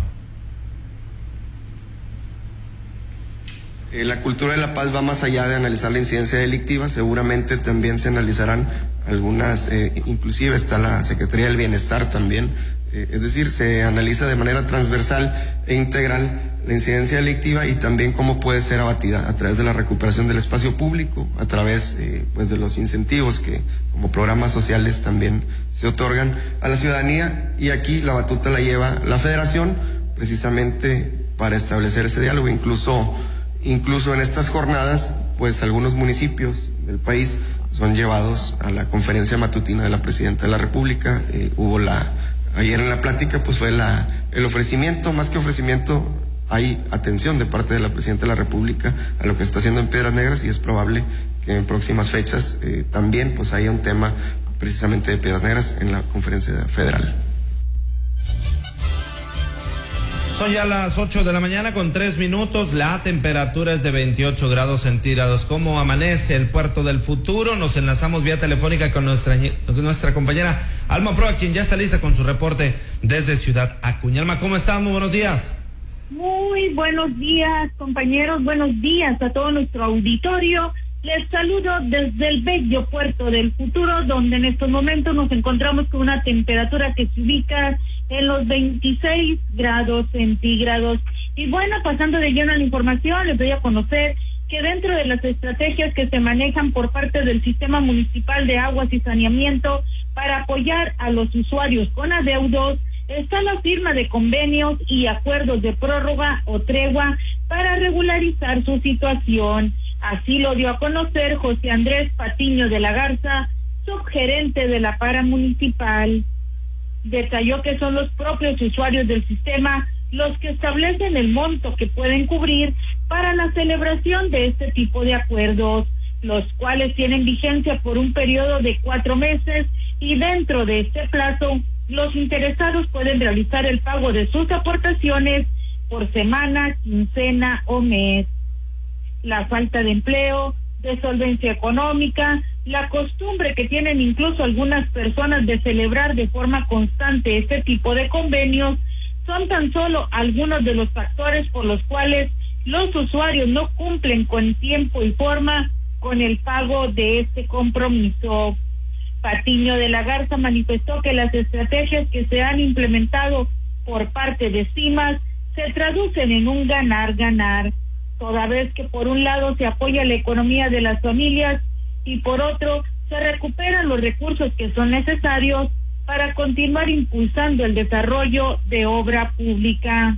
La cultura de la paz va más allá de analizar la incidencia delictiva, seguramente también se analizarán algunas, inclusive está la Secretaría del Bienestar también, es decir, se analiza de manera transversal e integral la incidencia delictiva y también cómo puede ser abatida a través de la recuperación del espacio público, a través pues de los incentivos que como programas sociales también se otorgan a la ciudadanía, y aquí la batuta la lleva la Federación precisamente para establecer ese diálogo. Incluso en estas jornadas pues algunos municipios del país son llevados a la conferencia matutina de la Presidenta de la República. Ayer en la plática pues fue el ofrecimiento, más que ofrecimiento hay atención de parte de la Presidenta de la República a lo que se está haciendo en Piedras Negras, y es probable que en próximas fechas también pues haya un tema precisamente de Piedras Negras en la conferencia federal. Son ya las 8 de la mañana con 3 minutos, la temperatura es de 28 grados centígrados. ¿Cómo amanece el puerto del futuro? Nos enlazamos vía telefónica con nuestra compañera Alma Proa, quien ya está lista con su reporte desde Ciudad Acuña. Alma, ¿cómo estás? Muy buenos días. Muy buenos días, compañeros, buenos días a todo nuestro auditorio. Les saludo desde el bello puerto del futuro, donde en estos momentos nos encontramos con una temperatura que se ubica en los 26 grados centígrados. Y bueno, pasando de lleno a la información, les doy a conocer que dentro de las estrategias que se manejan por parte del Sistema Municipal de Aguas y Saneamiento para apoyar a los usuarios con adeudos, está la firma de convenios y acuerdos de prórroga o tregua para regularizar su situación. Así lo dio a conocer José Andrés Patiño de la Garza, subgerente de la Paramunicipal. Detalló que son los propios usuarios del sistema los que establecen el monto que pueden cubrir para la celebración de este tipo de acuerdos, los cuales tienen vigencia por un periodo de 4 meses, y dentro de este plazo los interesados pueden realizar el pago de sus aportaciones por semana, quincena o mes. La falta de empleo, de solvencia económica, la costumbre que tienen incluso algunas personas de celebrar de forma constante este tipo de convenios, son tan solo algunos de los factores por los cuales los usuarios no cumplen con tiempo y forma con el pago de este compromiso. Patiño de la Garza manifestó que las estrategias que se han implementado por parte de CIMAS se traducen en un ganar-ganar, toda vez que por un lado se apoya la economía de las familias y por otro se recuperan los recursos que son necesarios para continuar impulsando el desarrollo de obra pública.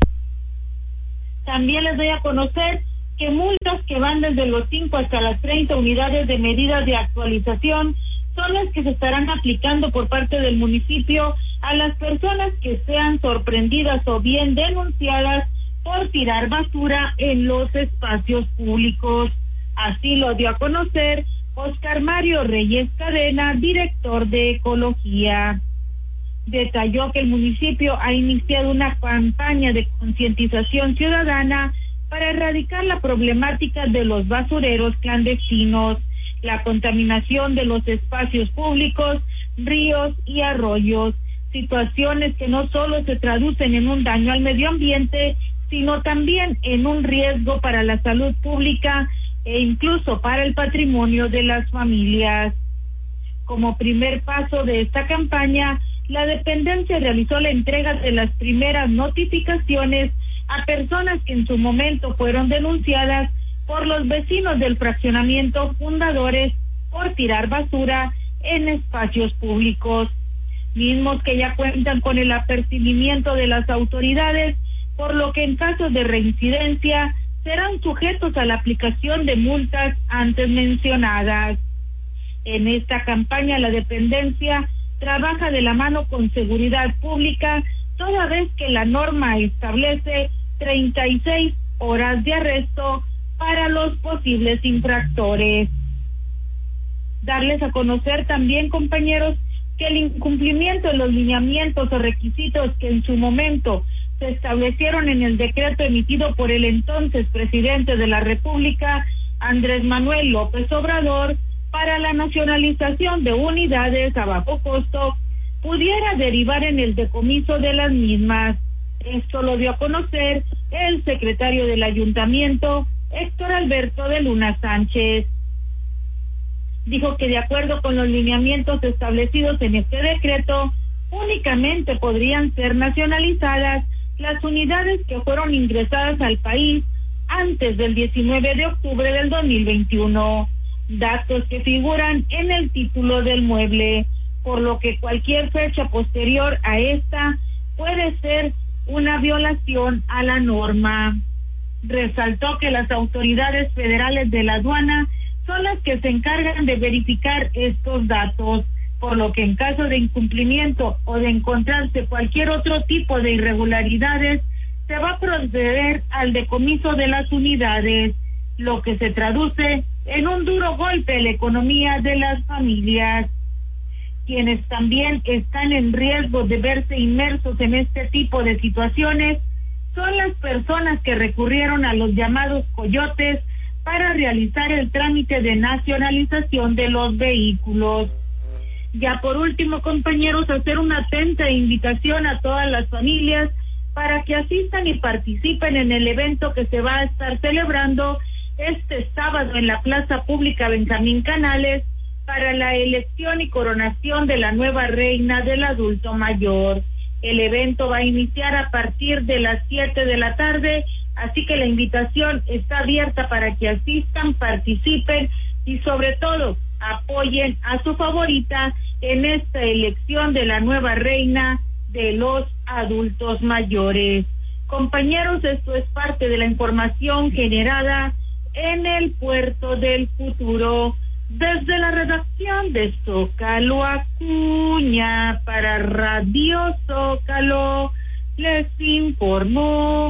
También les doy a conocer que multas que van desde los 5 hasta las 30 unidades de medidas de actualización son las que se estarán aplicando por parte del municipio a las personas que sean sorprendidas o bien denunciadas por tirar basura en los espacios públicos. Así lo dio a conocer Oscar Mario Reyes Cadena, director de Ecología. Detalló que el municipio ha iniciado una campaña de concientización ciudadana para erradicar la problemática de los basureros clandestinos, la contaminación de los espacios públicos, ríos y arroyos, situaciones que no solo se traducen en un daño al medio ambiente, sino también en un riesgo para la salud pública e incluso para el patrimonio de las familias. Como primer paso de esta campaña, la dependencia realizó la entrega de las primeras notificaciones a personas que en su momento fueron denunciadas por los vecinos del fraccionamiento Fundadores por tirar basura en espacios públicos, mismos que ya cuentan con el apercibimiento de las autoridades, por lo que en caso de reincidencia serán sujetos a la aplicación de multas antes mencionadas. En esta campaña la dependencia trabaja de la mano con seguridad pública, toda vez que la norma establece 36 horas de arresto para los posibles infractores. Darles a conocer también, compañeros, que el incumplimiento de los lineamientos o requisitos que en su momento se establecieron en el decreto emitido por el entonces presidente de la República, Andrés Manuel López Obrador, para la nacionalización de unidades a bajo costo, pudiera derivar en el decomiso de las mismas. Esto lo dio a conocer el secretario del ayuntamiento, Héctor Alberto de Luna Sánchez. Dijo que de acuerdo con los lineamientos establecidos en este decreto, únicamente podrían ser nacionalizadas las unidades que fueron ingresadas al país antes del 19 de octubre del 2021, datos que figuran en el título del mueble, por lo que cualquier fecha posterior a esta puede ser una violación a la norma. Resaltó que las autoridades federales de la aduana son las que se encargan de verificar estos datos, por lo que en caso de incumplimiento o de encontrarse cualquier otro tipo de irregularidades, se va a proceder al decomiso de las unidades, lo que se traduce en un duro golpe a la economía de las familias. Quienes también están en riesgo de verse inmersos en este tipo de situaciones son las personas que recurrieron a los llamados coyotes para realizar el trámite de nacionalización de los vehículos. Ya por último, compañeros, hacer una atenta invitación a todas las familias para que asistan y participen en el evento que se va a estar celebrando este sábado en la Plaza Pública Benjamín Canales para la elección y coronación de la nueva reina del adulto mayor. El evento va a iniciar a partir de las 7 de la tarde, así que la invitación está abierta para que asistan, participen y sobre todo apoyen a su favorita en esta elección de la nueva reina de los adultos mayores. Compañeros, esto es parte de la información generada en el Puerto del Futuro. Desde la redacción de Zócalo Acuña para Radio Zócalo, les informó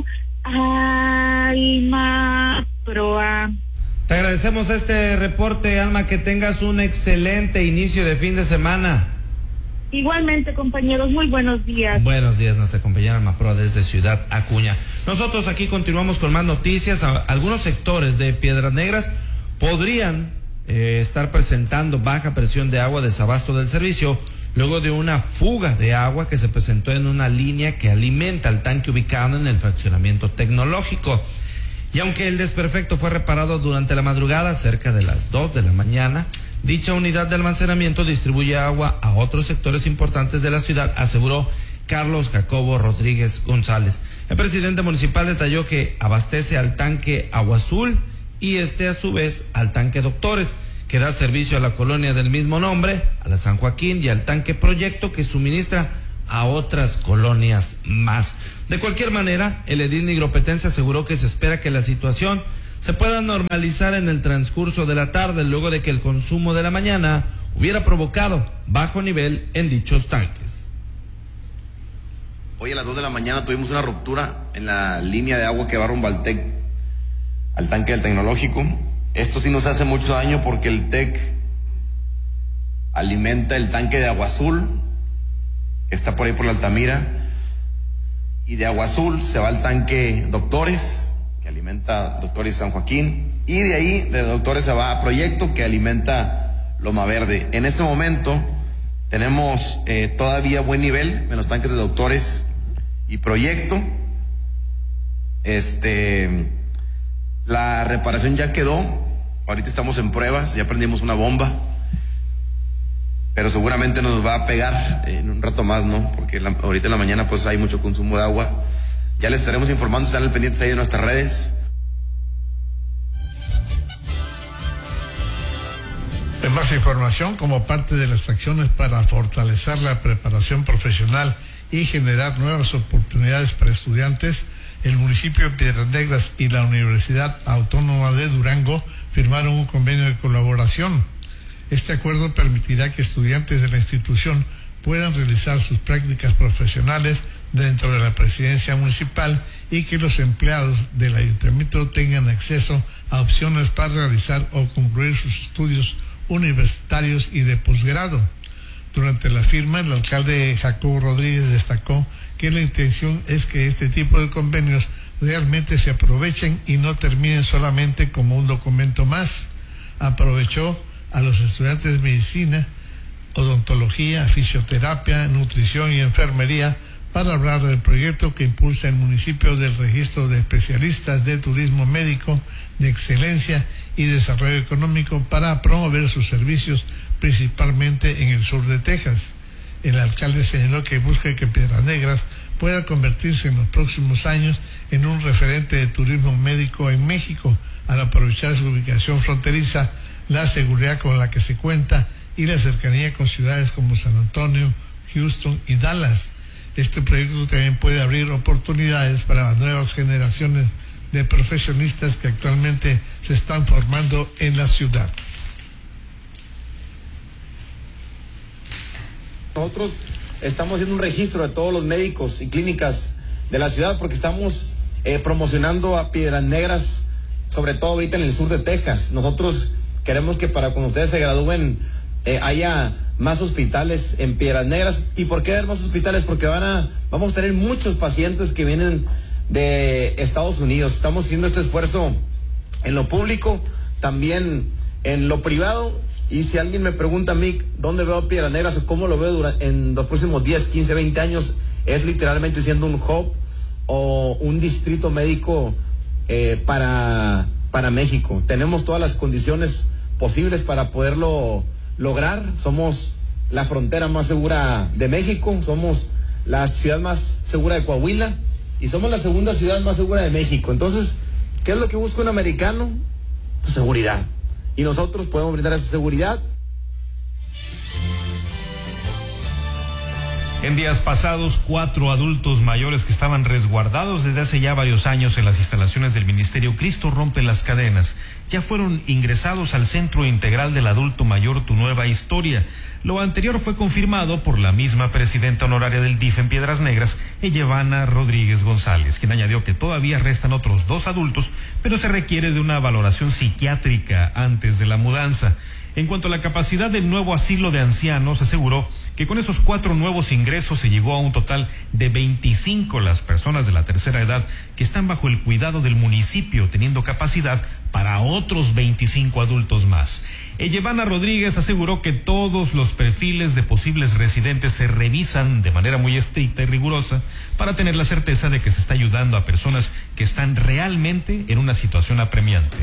Alma Proa. Te agradecemos este reporte, Alma, que tengas un excelente inicio de fin de semana. Igualmente, compañeros, muy buenos días. Buenos días, nuestra compañera Alma Proa desde Ciudad Acuña. Nosotros aquí continuamos con más noticias. Algunos sectores de Piedras Negras podrían estar presentando baja presión de agua, desabasto del servicio, luego de una fuga de agua que se presentó en una línea que alimenta el tanque ubicado en el fraccionamiento tecnológico. Y aunque el desperfecto fue reparado durante la madrugada, cerca de las 2 de la mañana, dicha unidad de almacenamiento distribuye agua a otros sectores importantes de la ciudad, aseguró Carlos Jacobo Rodríguez González. El presidente municipal detalló que abastece al tanque Agua Azul y a su vez al tanque Doctores, que da servicio a la colonia del mismo nombre, a la San Joaquín, y al tanque Proyecto, que suministra a otras colonias más. De cualquier manera, el edil nigropetense aseguró que se espera que la situación se pueda normalizar en el transcurso de la tarde, luego de que el consumo de la mañana hubiera provocado bajo nivel en dichos tanques. Hoy a las 2 de la mañana tuvimos una ruptura en la línea de agua que va rumbo al TEC, al tanque del Tecnológico. Esto sí nos hace mucho daño porque el TEC alimenta el tanque de Agua Azul, que está por ahí por la Altamira, y de Agua Azul se va al tanque Doctores, que alimenta Doctores San Joaquín, y de ahí de Doctores se va a Proyecto, que alimenta Loma Verde. En este momento tenemos todavía buen nivel en los tanques de Doctores y Proyecto. La reparación ya quedó, ahorita estamos en pruebas, ya prendimos una bomba, pero seguramente nos va a pegar en un rato más, ¿no? Porque ahorita en la mañana pues hay mucho consumo de agua. Ya les estaremos informando, están al pendientes ahí de nuestras redes. En más información, como parte de las acciones para fortalecer la preparación profesional y generar nuevas oportunidades para estudiantes, el municipio de Piedras Negras y la Universidad Autónoma de Durango firmaron un convenio de colaboración. Este acuerdo permitirá que estudiantes de la institución puedan realizar sus prácticas profesionales dentro de la presidencia municipal y que los empleados del ayuntamiento tengan acceso a opciones para realizar o concluir sus estudios universitarios y de posgrado. Durante la firma, el alcalde Jacobo Rodríguez destacó que la intención es que este tipo de convenios realmente se aprovechen y no terminen solamente como un documento más. Aprovechó a los estudiantes de medicina, odontología, fisioterapia, nutrición y enfermería para hablar del proyecto que impulsa el municipio del registro de especialistas de turismo médico de excelencia y desarrollo económico para promover sus servicios principalmente en el sur de Texas. El alcalde señaló que busca que Piedras Negras pueda convertirse en los próximos años en un referente de turismo médico en México, al aprovechar su ubicación fronteriza, la seguridad con la que se cuenta y la cercanía con ciudades como San Antonio, Houston y Dallas. Este proyecto también puede abrir oportunidades para las nuevas generaciones de profesionistas que actualmente se están formando en la ciudad. Nosotros estamos haciendo un registro de todos los médicos y clínicas de la ciudad porque estamos promocionando a Piedras Negras, sobre todo ahorita en el sur de Texas. Nosotros queremos que para cuando ustedes se gradúen haya más hospitales en Piedras Negras. ¿Y por qué haber más hospitales? Porque vamos a tener muchos pacientes que vienen de Estados Unidos. Estamos haciendo este esfuerzo en lo público, también en lo privado. Y si alguien me pregunta a mí dónde veo Piedras Negras o cómo lo veo en los próximos 10, 15, 20 años, es literalmente siendo un hub o un distrito médico para México. Tenemos todas las condiciones posibles para poderlo lograr. Somos la frontera más segura de México, somos la ciudad más segura de Coahuila y somos la segunda ciudad más segura de México. Entonces, ¿qué es lo que busca un americano? Pues seguridad. Y nosotros podemos brindar esa seguridad. En días pasados, 4 adultos mayores que estaban resguardados desde hace ya varios años en las instalaciones del Ministerio Cristo Rompe las Cadenas ya fueron ingresados al Centro Integral del Adulto Mayor Tu Nueva Historia. Lo anterior fue confirmado por la misma presidenta honoraria del DIF en Piedras Negras, Ellevana Rodríguez González, quien añadió que todavía restan otros 2 adultos, pero se requiere de una valoración psiquiátrica antes de la mudanza. En cuanto a la capacidad del nuevo asilo de ancianos, aseguró que con esos 4 nuevos ingresos se llegó a un total de 25 las personas de la tercera edad que están bajo el cuidado del municipio, teniendo capacidad para otros 25 adultos más. Yevana Rodríguez aseguró que todos los perfiles de posibles residentes se revisan de manera muy estricta y rigurosa para tener la certeza de que se está ayudando a personas que están realmente en una situación apremiante.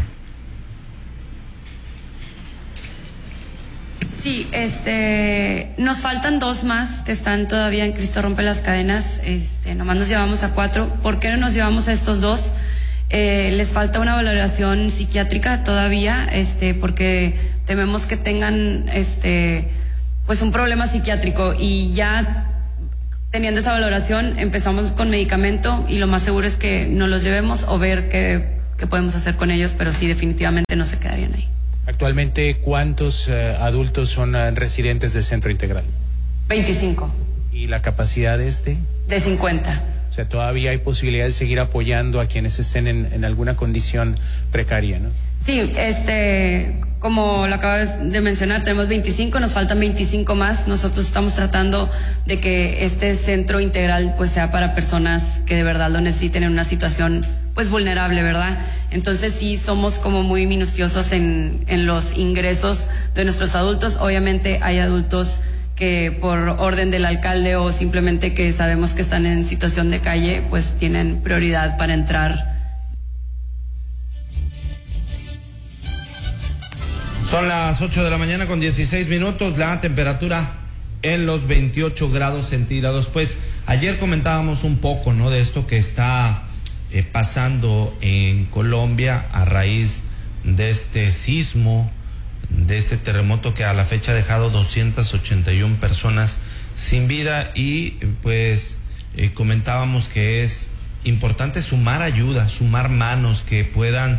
Sí, nos faltan 2 más que están todavía en Cristo Rompe las Cadenas, nomás nos llevamos a 4. ¿Por qué no nos llevamos a estos 2? Les falta una valoración psiquiátrica todavía, porque tememos que tengan, pues un problema psiquiátrico, y ya teniendo esa valoración empezamos con medicamento y lo más seguro es que nos los llevemos o ver qué podemos hacer con ellos, pero sí, definitivamente no se quedarían ahí. Actualmente, ¿cuántos adultos son residentes del centro integral? 25. ¿Y la capacidad de 50. O sea, todavía hay posibilidad de seguir apoyando a quienes estén en alguna condición precaria, ¿no? Sí, como lo acabas de mencionar, tenemos 25, nos faltan 25 más. Nosotros estamos tratando de que este centro integral pues sea para personas que de verdad lo necesiten en una situación pues vulnerable, ¿verdad? Entonces sí somos como muy minuciosos en los ingresos de nuestros adultos. Obviamente hay adultos que por orden del alcalde o simplemente que sabemos que están en situación de calle, pues tienen prioridad para entrar. Son las 8 de la mañana con 16 minutos, la temperatura en los 28 grados centígrados. Pues ayer comentábamos un poco, ¿no?, de esto que está pasando en Colombia a raíz de este sismo, de este terremoto que a la fecha ha dejado 281 personas sin vida, y pues comentábamos que es importante sumar ayuda, sumar manos que puedan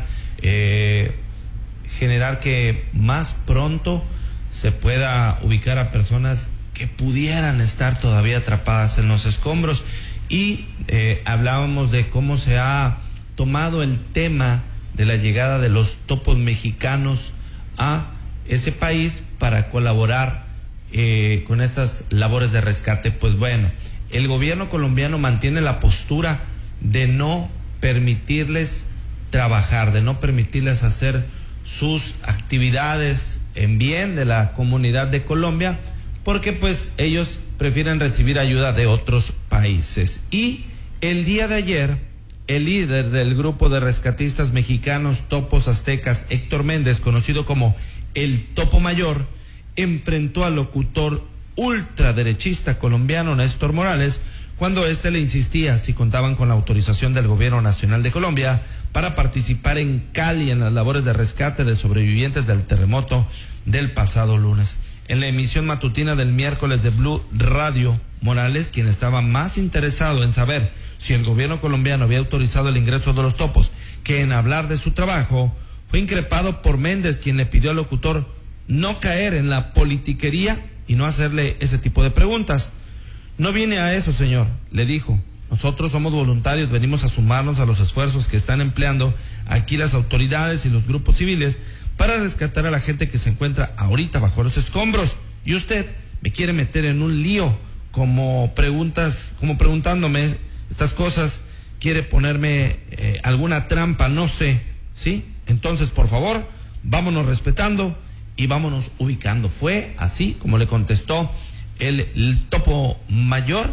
generar que más pronto se pueda ubicar a personas que pudieran estar todavía atrapadas en los escombros. Y hablábamos de cómo se ha tomado el tema de la llegada de los topos mexicanos a ese país para colaborar con estas labores de rescate. Pues bueno, el gobierno colombiano mantiene la postura de no permitirles trabajar, de no permitirles hacer sus actividades en bien de la comunidad de Colombia, porque pues ellos prefieren recibir ayuda de otros países. Y el día de ayer, el líder del grupo de rescatistas mexicanos Topos Aztecas, Héctor Méndez, conocido como el Topo Mayor, enfrentó al locutor ultraderechista colombiano Néstor Morales cuando éste le insistía si contaban con la autorización del Gobierno Nacional de Colombia para participar en Cali en las labores de rescate de sobrevivientes del terremoto del pasado lunes. En la emisión matutina del miércoles de Blue Radio, Morales, quien estaba más interesado en saber si el gobierno colombiano había autorizado el ingreso de los topos que en hablar de su trabajo, fue increpado por Méndez, quien le pidió al locutor no caer en la politiquería y no hacerle ese tipo de preguntas. No viene a eso, señor, le dijo. Nosotros somos voluntarios, venimos a sumarnos a los esfuerzos que están empleando aquí las autoridades y los grupos civiles para rescatar a la gente que se encuentra ahorita bajo los escombros. Y usted me quiere meter en un lío como preguntándome estas cosas, quiere ponerme alguna trampa, no sé, ¿sí? Entonces, por favor, vámonos respetando y vámonos ubicando. Fue así como le contestó el Topo Mayor,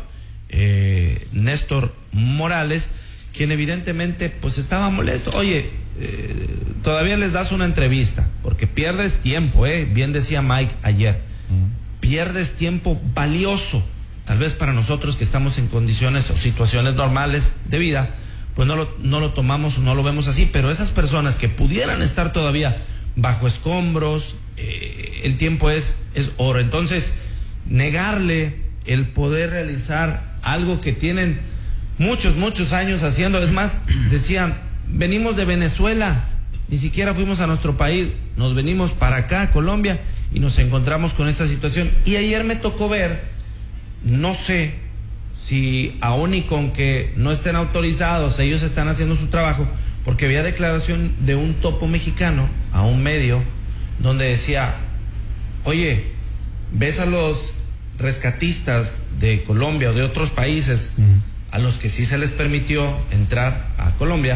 Néstor Morales, quien evidentemente pues estaba molesto. Oye, todavía les das una entrevista porque pierdes tiempo, bien decía Mike ayer, pierdes tiempo valioso, tal vez para nosotros que estamos en condiciones o situaciones normales de vida, pues no lo tomamos o no lo vemos así, pero esas personas que pudieran estar todavía bajo escombros, el tiempo es oro. Entonces, negarle el poder realizar algo que tienen muchos años haciendo. Es más, decían, venimos de Venezuela, ni siquiera fuimos a nuestro país, nos venimos para acá, Colombia, y nos encontramos con esta situación. Y ayer me tocó ver, no sé si aún y con que no estén autorizados, ellos están haciendo su trabajo, porque había declaración de un topo mexicano a un medio donde decía, Oye, ves a los rescatistas de Colombia o de otros países a los que sí se les permitió entrar a Colombia,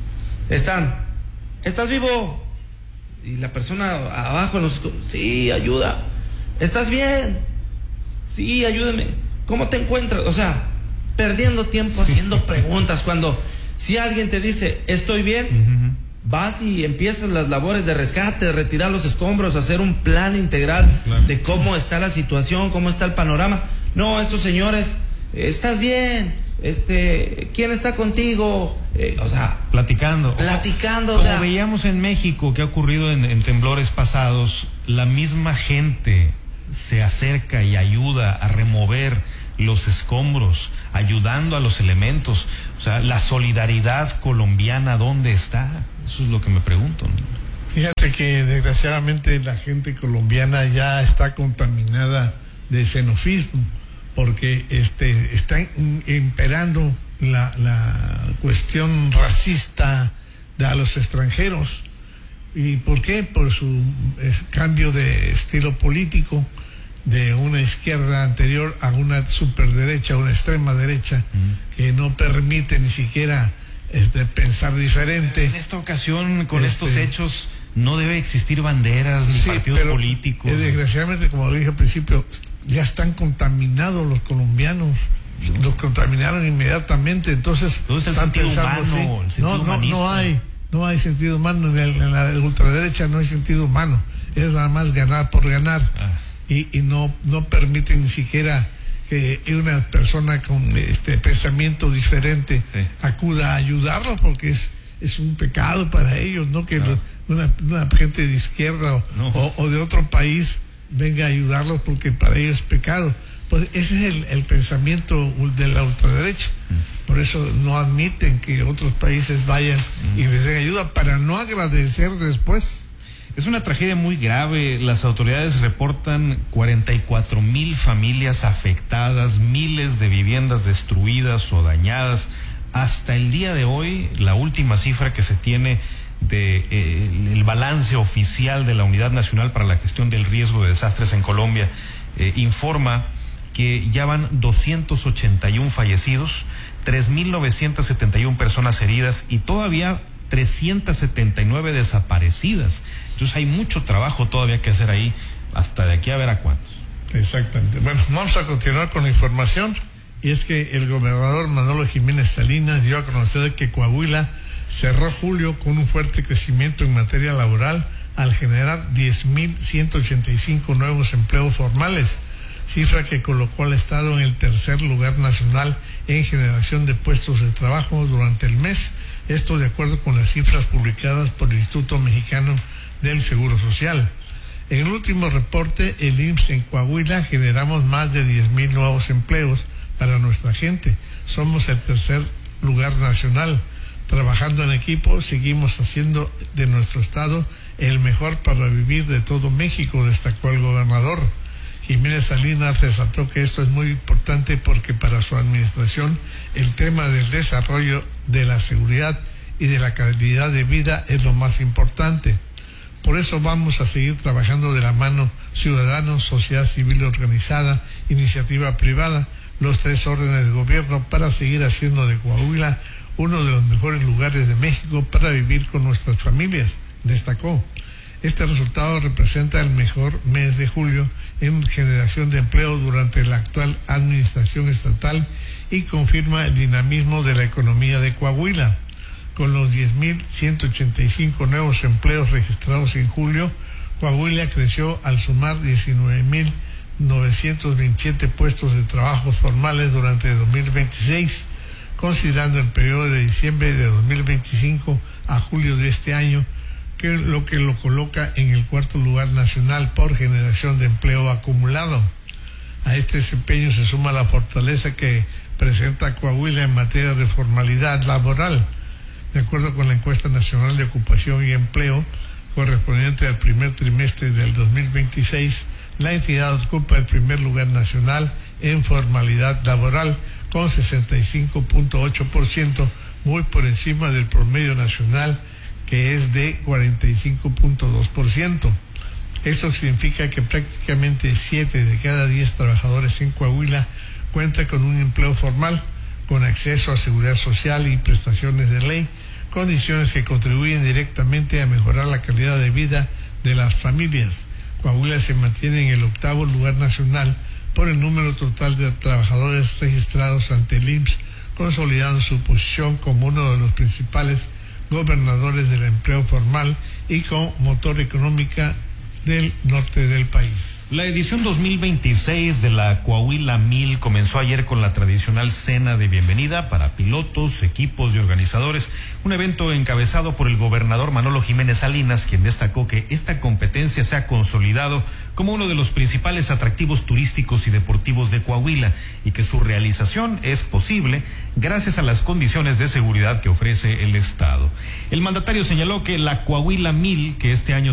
¿estás vivo? Y la persona abajo sí, ayuda. ¿Estás bien? Sí, ayúdame. ¿Cómo te encuentras? O sea, perdiendo tiempo haciendo preguntas, cuando si alguien te dice estoy bien, vas y empiezas las labores de rescate, de retirar los escombros, hacer un plan integral de cómo está la situación, cómo está el panorama. No, estos señores, ¿estás bien? ¿Quién está contigo? O sea, platicando. Como veíamos en México, que ha ocurrido en temblores pasados, la misma gente se acerca y ayuda a remover los escombros, ayudando a los elementos. O sea, la solidaridad colombiana, ¿dónde está? Eso es lo que me pregunto, ¿no? Fíjate que desgraciadamente la gente colombiana ya está contaminada de xenofismo, porque está imperando la cuestión racista a los extranjeros. ¿Y por qué? Por su cambio de estilo político de una izquierda anterior a una superderecha, una extrema derecha, que no permite ni siquiera pensar diferente. En esta ocasión, con estos hechos, no debe existir banderas ni partidos políticos. Desgraciadamente, como lo dije al principio, ya están contaminados los colombianos. Los contaminaron inmediatamente. Entonces, todo está el sentido humano, el sentido humanista. No hay sentido humano. En la ultraderecha no hay sentido humano. Es nada más ganar por ganar. Y no permiten ni siquiera que una persona con pensamiento diferente acuda a ayudarlo, porque es un pecado para ellos, ¿no? Que una gente de izquierda o de otro país venga a ayudarlos, porque para ellos es pecado. Pues ese es el pensamiento de la ultraderecha. Por eso no admiten que otros países vayan y les den ayuda, para no agradecer después. Es una tragedia muy grave. Las autoridades reportan 44,000 familias afectadas, miles de viviendas destruidas o dañadas. Hasta el día de hoy, la última cifra que se tiene el balance oficial de la Unidad Nacional para la Gestión del Riesgo de Desastres en Colombia informa que ya van 281 fallecidos, 3,971 personas heridas y todavía 379 desaparecidas. Entonces hay mucho trabajo todavía que hacer ahí, hasta de aquí a ver a cuántos. Exactamente. Bueno, vamos a continuar con la información, y es que el gobernador Manolo Jiménez Salinas dio a conocer que Coahuila cerró julio con un fuerte crecimiento en materia laboral al generar 10,185 nuevos empleos formales, cifra que colocó al estado en el tercer lugar nacional en generación de puestos de trabajo durante el mes. Esto de acuerdo con las cifras publicadas por el Instituto Mexicano del Seguro Social. En el último reporte, el IMSS en Coahuila generamos más de 10,000 nuevos empleos para nuestra gente. Somos el tercer lugar nacional. Trabajando en equipo, seguimos haciendo de nuestro estado el mejor para vivir de todo México, destacó el gobernador. Jiménez Salinas resaltó que esto es muy importante porque para su administración el tema del desarrollo de la seguridad y de la calidad de vida es lo más importante. Por eso vamos a seguir trabajando de la mano ciudadanos, sociedad civil organizada, iniciativa privada, los tres órdenes de gobierno, para seguir haciendo de Coahuila uno de los mejores lugares de México para vivir con nuestras familias, destacó. Este resultado representa el mejor mes de julio en generación de empleo durante la actual administración estatal y confirma el dinamismo de la economía de Coahuila. Con los 10,185 nuevos empleos registrados en julio, Coahuila creció al sumar 19,927 puestos de trabajo formales durante 2026, considerando el periodo de diciembre de 2025 a julio de este año, lo que lo coloca en el cuarto lugar nacional por generación de empleo acumulado. A este desempeño se suma la fortaleza que presenta Coahuila en materia de formalidad laboral. De acuerdo con la encuesta nacional de ocupación y empleo correspondiente al primer trimestre del 2026, la entidad ocupa el primer lugar nacional en formalidad laboral con 65,8%, muy por encima del promedio nacional, que es de 45,2%. Esto significa que prácticamente 7 de cada 10 trabajadores en Coahuila cuentan con un empleo formal, con acceso a seguridad social y prestaciones de ley, condiciones que contribuyen directamente a mejorar la calidad de vida de las familias. Coahuila se mantiene en el 8º lugar nacional por el número total de trabajadores registrados ante el IMSS, consolidando su posición como uno de los principales gobernadores del empleo formal y como motor económica del norte del país. La edición 2026 de la Coahuila 1000 comenzó ayer con la tradicional cena de bienvenida para pilotos, equipos y organizadores, un evento encabezado por el gobernador Manolo Jiménez Salinas, quien destacó que esta competencia se ha consolidado como uno de los principales atractivos turísticos y deportivos de Coahuila y que su realización es posible gracias a las condiciones de seguridad que ofrece el Estado. El mandatario señaló que la Coahuila 1000, que este año